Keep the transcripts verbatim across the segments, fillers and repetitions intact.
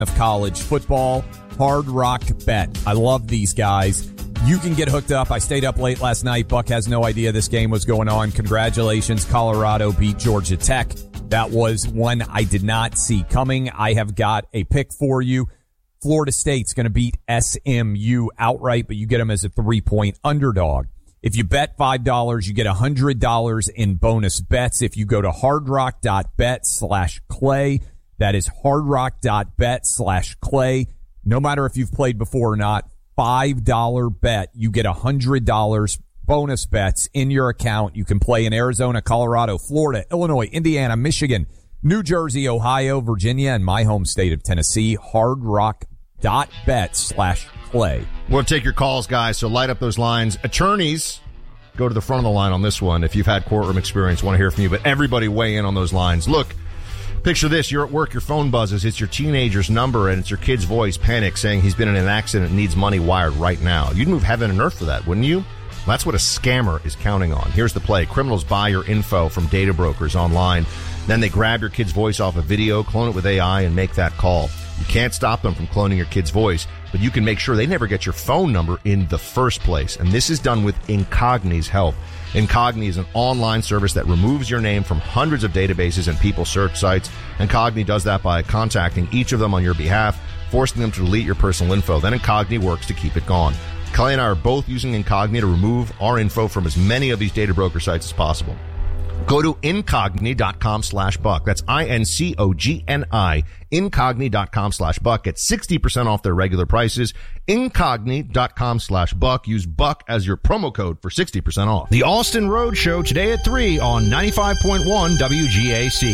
of college football. Hard Rock Bet. I love these guys. You can get hooked up. I stayed up late last night. Buck has no idea this game was going on. Congratulations. Colorado beat Georgia Tech. That was one I did not see coming. I have got a pick for you. Florida State's going to beat S M U outright, but you get them as a three-point underdog. If you bet five dollars, you get one hundred dollars in bonus bets. If you go to hardrock.bet slash clay, that is hardrock.bet slash clay. No matter if you've played before or not, five dollars bet, you get one hundred dollars bonus bets in your account. You can play in Arizona, Colorado, Florida, Illinois, Indiana, Michigan, New Jersey, Ohio, Virginia, and my home state of Tennessee. Hardrock.bet slash clay. We'll take your calls, guys, so light up those lines. Attorneys, go to the front of the line on this one. If you've had courtroom experience, want to hear from you, but everybody weigh in on those lines. Look, picture this. You're at work, your phone buzzes. It's your teenager's number, and it's your kid's voice, panic, saying he's been in an accident and needs money wired right now. You'd move heaven and earth for that, wouldn't you? Well, that's what a scammer is counting on. Here's the play. Criminals buy your info from data brokers online. Then they grab your kid's voice off a video, clone it with A I, and make that call. You can't stop them from cloning your kid's voice, but you can make sure they never get your phone number in the first place. And this is done with Incogni's help. Incogni is an online service that removes your name from hundreds of databases and people search sites. Incogni does that by contacting each of them on your behalf, forcing them to delete your personal info. Then Incogni works to keep it gone. Kelly and I are both using Incogni to remove our info from as many of these data broker sites as possible. Go to incogni.com slash buck. That's I N C O G N I. Incogni.com slash buck. Get sixty percent off their regular prices. Incogni.com slash buck. Use buck as your promo code for sixty percent off. The Austin Road Show today at three on ninety-five point one W G A C.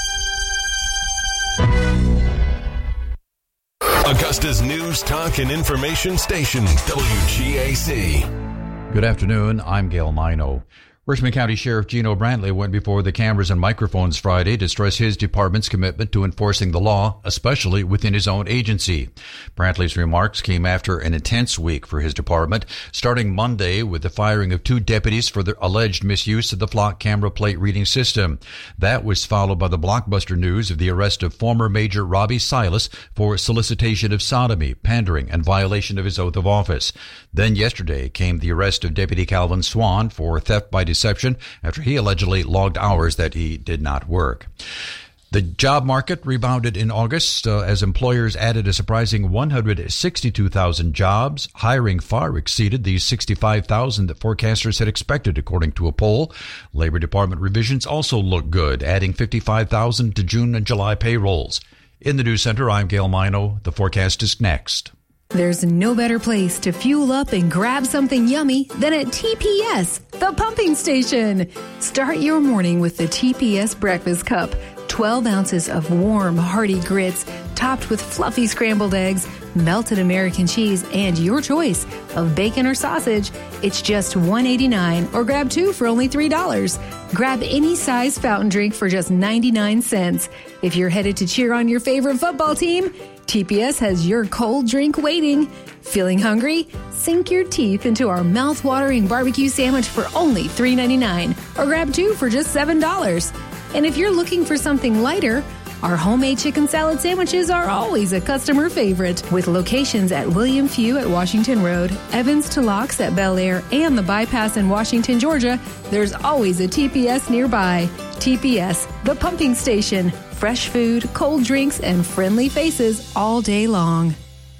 Augusta's news, talk, and information station, W G A C. Good afternoon. I'm Gail Mino. Richmond County Sheriff Gino Brantley went before the cameras and microphones Friday to stress his department's commitment to enforcing the law, especially within his own agency. Brantley's remarks came after an intense week for his department, starting Monday with the firing of two deputies for their alleged misuse of the flock camera plate reading system. That was followed by the blockbuster news of the arrest of former Major Robbie Silas for solicitation of sodomy, pandering, and violation of his oath of office. Then yesterday came the arrest of Deputy Calvin Swan for theft by deception after he allegedly logged hours that he did not work. The job market rebounded in August uh, as employers added a surprising one hundred sixty-two thousand jobs. Hiring far exceeded the sixty-five thousand that forecasters had expected, according to a poll. Labor Department revisions also look good, adding fifty-five thousand to June and July payrolls. In the News Center, I'm Gail Mino. The forecast is next. There's no better place to fuel up and grab something yummy than at T P S, the pumping station. Start your morning with the T P S Breakfast Cup. twelve ounces of warm, hearty grits topped with fluffy scrambled eggs, melted American cheese, and your choice of bacon or sausage. It's just one dollar and eighty-nine cents or grab two for only three dollars. Grab any size fountain drink for just ninety-nine cents. If you're headed to cheer on your favorite football team, T P S has your cold drink waiting. Feeling hungry? Sink your teeth into our mouth-watering barbecue sandwich for only three dollars and ninety-nine cents or grab two for just seven dollars. And if you're looking for something lighter, our homemade chicken salad sandwiches are always a customer favorite. With locations at William Few at Washington Road, Evans to Locks at Bel Air, and the Bypass in Washington, Georgia, there's always a T P S nearby. T P S, the pumping station. Fresh food, cold drinks, and friendly faces all day long.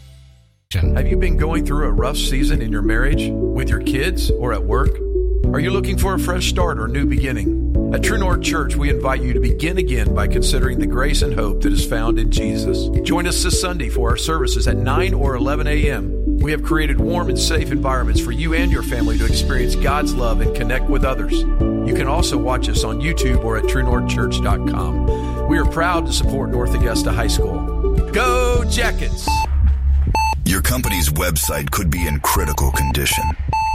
Have you been going through a rough season in your marriage, with your kids, or at work? Are you looking for a fresh start or new beginning? At True North Church, we invite you to begin again by considering the grace and hope that is found in Jesus. Join us this Sunday for our services at nine or eleven a.m. We have created warm and safe environments for you and your family to experience God's love and connect with others. You can also watch us on YouTube or at true north church dot com. We are proud to support North Augusta High School. Go Jackets! Your company's website could be in critical condition.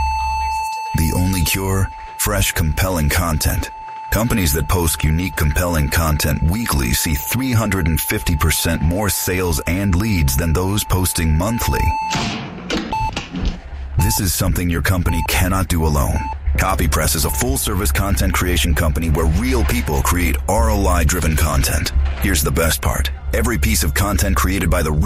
The only cure? Fresh, compelling content. Companies that post unique, compelling content weekly see three hundred fifty percent more sales and leads than those posting monthly. This is something your company cannot do alone. CopyPress is a full-service content creation company where real people create R O I-driven content. Here's the best part. Every piece of content created by the